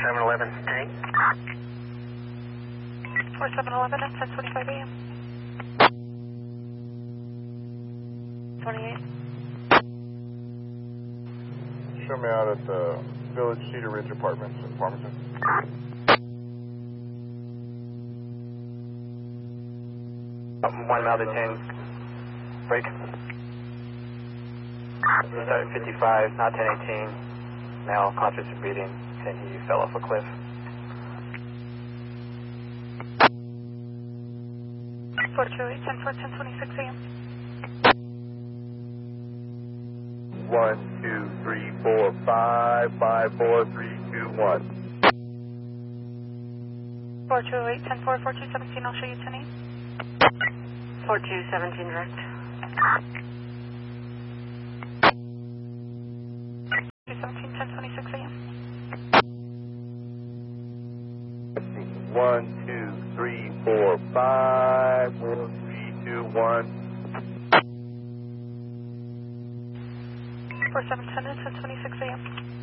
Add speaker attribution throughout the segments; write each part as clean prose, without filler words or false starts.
Speaker 1: 4711 tank.
Speaker 2: 4711 at 10:25 a.m. 28.
Speaker 3: Show me out at the Village Cedar Ridge Apartments in Farmington.
Speaker 1: One mile to 10. Break. Started 55, not 1018. Now conscious and breathing, and he fell off a cliff.
Speaker 2: 428, 10:26 a.m.
Speaker 3: 1, 2, 3, 4, 5, 5, 4, 3, 2, 1.
Speaker 2: 428, 10-4, 4217, I'll show you 10-8.
Speaker 4: 4217 direct.
Speaker 2: 217, 10:26 a.m.
Speaker 3: 1, 2, 3, 4, 5, 4, 3, 2, 1.
Speaker 2: 4710 at 10:26 a.m.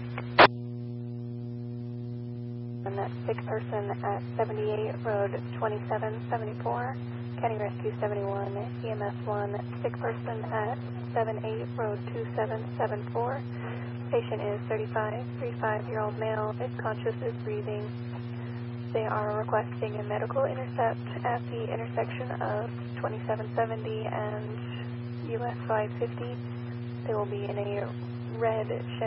Speaker 5: And that sick person at 78 Road 2774, County Rescue 71, EMS 1, sick person at 78 Road 2774. Patient is 35-year-old male, is conscious, is breathing. They are requesting a medical intercept at the intersection of 2770 and US 550. They will be in a red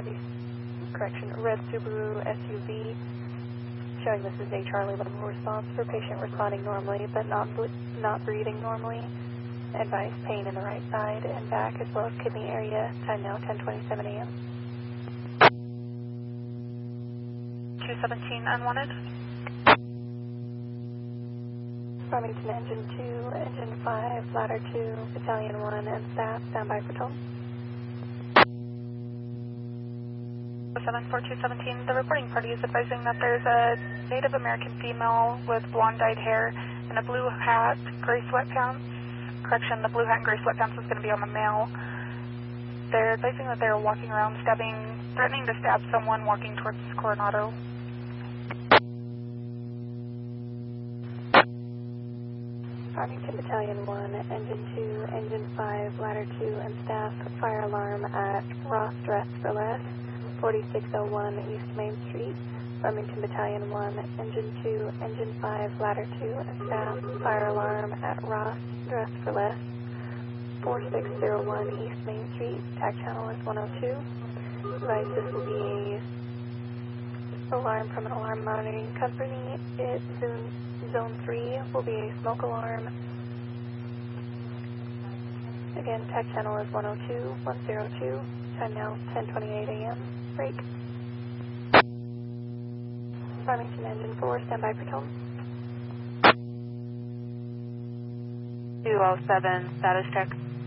Speaker 5: Subaru SUV. Showing this is a Charlie level response for patient responding normally but not breathing normally. Advise pain in the right side and back as well as kidney area. Time now 10:27 a.m.
Speaker 2: 217 unwanted.
Speaker 5: Farmington Engine 2, Engine 5, Ladder 2, Battalion 1, and staff standby for toll.
Speaker 2: 74217, the reporting party is advising that there's a Native American female with blonde-dyed hair and a blue hat, gray sweatpants. Correction, the blue hat and gray sweatpants is going to be on the male. They're advising that they're walking around threatening to stab someone walking towards Coronado.
Speaker 5: Farmington Battalion 1, Engine 2, Engine 5, Ladder 2, and staff, fire alarm at Ross Dress for Less, 4601 East Main Street. Farmington Battalion 1, Engine 2, Engine 5, Ladder 2, and staff, fire alarm at Ross Dress for Less, 4601 East Main Street. TAC channel is 102. Advise this will be a alarm from an alarm monitoring company. Zone 3 will be a smoke alarm. Again, TAC channel is 102, 102. Time now 10:28 a.m. Break. Farmington Engine 4, standby for toll.
Speaker 4: 207, status check.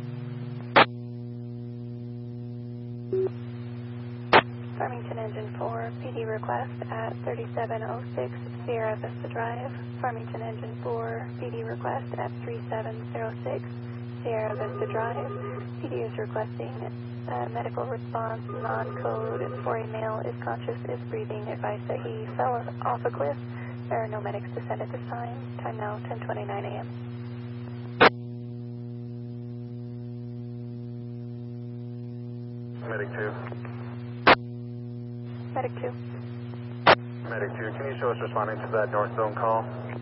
Speaker 5: Farmington Engine 4, PD request at 3706 Sierra Vista Drive. Farmington Engine 4, PD request at 3706 Sierra Vista Drive. PD is requesting medical response, non-code for a male, is conscious, is breathing. Advice that he fell off a cliff. There are no medics to send at this time. Time now 10:29 a.m.
Speaker 3: Medic 2.
Speaker 5: Medic 2.
Speaker 3: Medic 2, can you show us responding to that North Zone call?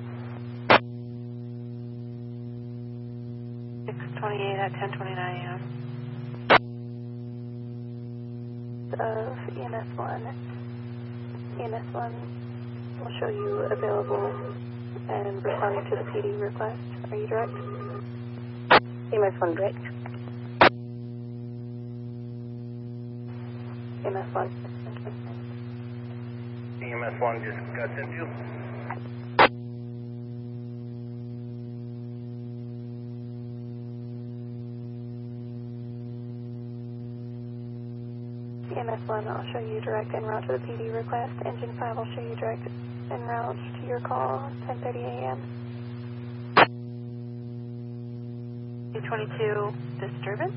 Speaker 4: 628 at 10:29 a.m.
Speaker 5: Of EMS 1. EMS 1 will show you available and responding to the PD request. Are you direct?
Speaker 4: EMS 1 direct.
Speaker 5: EMS 1.
Speaker 1: EMS 1 just got sent to you.
Speaker 5: EMS 1, I'll show you direct en route to the PD request. Engine 5 will show you direct en route to your call, 10:30 a.m.
Speaker 4: 222, disturbance.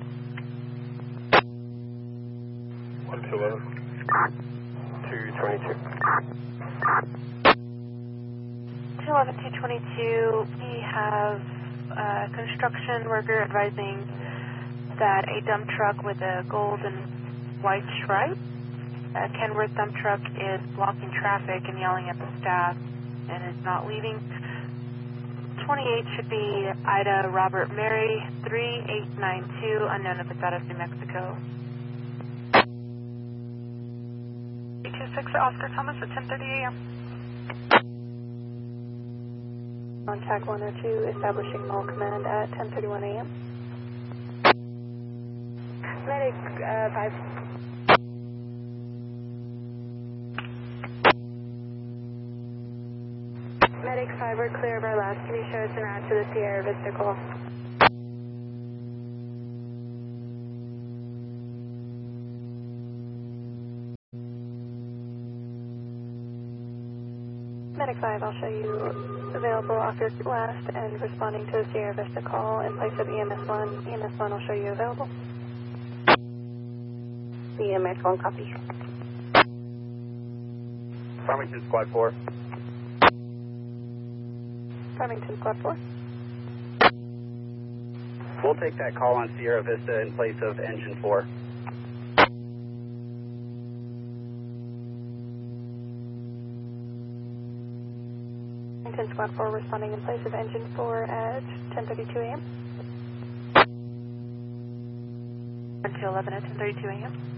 Speaker 3: 111. 222.
Speaker 4: 211-222, we have a construction worker advising that a dump truck with a gold and white stripe, a Kenworth dump truck, is blocking traffic and yelling at the staff and is not leaving. 28 should be Ida Robert Mary, 3892, unknown if it's out of New Mexico.
Speaker 2: 826 Oscar Thomas at 10:30 a.m.
Speaker 5: On track 102, establishing mall command at 10:31 a.m.
Speaker 4: Medic 5. Medic 5, we're clear of our last. Can you show us an route to the Sierra Vista call?
Speaker 5: Medic 5, I'll show you available off your last and responding to the Sierra Vista call in place of EMS 1. EMS 1 will show you available.
Speaker 4: EMS 1, copy.
Speaker 1: Farmington Squad 4.
Speaker 5: Farmington Squad 4.
Speaker 1: We'll take that call on Sierra Vista in place of Engine 4.
Speaker 5: Farmington Squad 4 responding in place of Engine 4 at 10:32 a.m.
Speaker 4: 1 to 11 at 10:32 a.m.